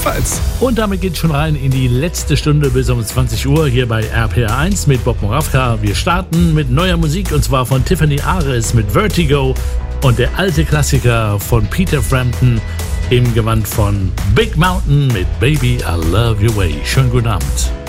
gleichfalls. Und damit geht's schon rein in die letzte Stunde bis um 20 Uhr hier bei RPR1 mit Bob Moravka. Wir starten mit neuer Musik und zwar von Tiffany Ares mit Vertigo und der alte Klassiker von Peter Frampton im Gewand von Big Mountain mit Baby I Love Your Way. Schönen guten Abend.